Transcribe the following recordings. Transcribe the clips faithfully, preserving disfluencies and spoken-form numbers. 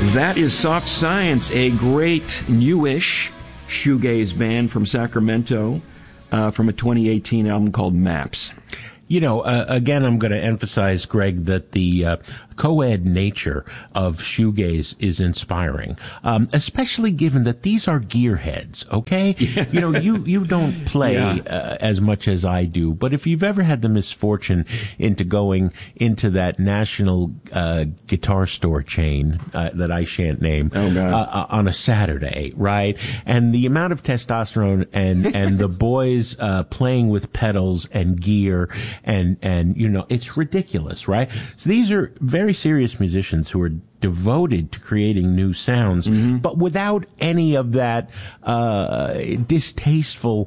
That is Soft Science, a great newish shoegaze band from Sacramento, uh, from a twenty eighteen album called Maps. You know, uh, again, I'm going to emphasize, Greg, that the uh, co-ed nature of shoegaze is inspiring, um, especially given that these are gearheads, okay? Yeah. You know, you, you don't play yeah. uh, as much as I do, but if you've ever had the misfortune into going into that national uh, guitar store chain uh, that I shan't name oh, God. Uh, on a Saturday, right? And the amount of testosterone and, and the boys uh, playing with pedals and gear and, and, you know, it's ridiculous, right? So these are very serious musicians who are devoted to creating new sounds, mm-hmm. but without any of that uh distasteful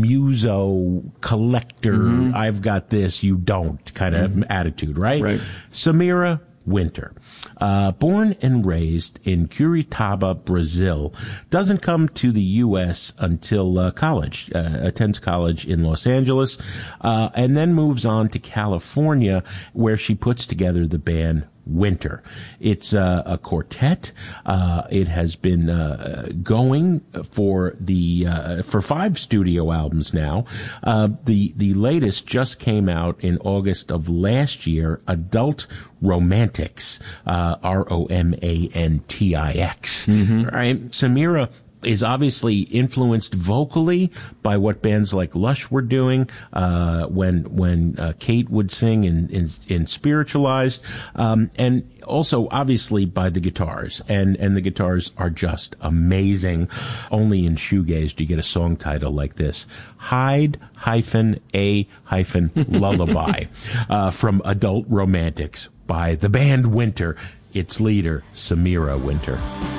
muso collector, mm-hmm. I've got this, you don't kind of mm-hmm. attitude, right? Right. Samira Winter, uh, born and raised in Curitiba, Brazil, doesn't come to the U S until uh, college, uh, attends college in Los Angeles, uh, and then moves on to California, where she puts together the band Winter. It's uh, a quartet. Uh, it has been uh, going for the uh, for five studio albums now. Uh, the the latest just came out in August of last year. Adult Romantix, uh, R O M A N T I X. Mm-hmm. Right, Samira is obviously influenced vocally by what bands like Lush were doing, uh, when, when, uh, Kate would sing in, in, in Spiritualized, um, and also obviously by the guitars. And, and the guitars are just amazing. Only in shoegaze do you get a song title like this. Hide hyphen a hyphen lullaby, uh, from Adult Romantix by the band Winter, its leader, Samira Winter.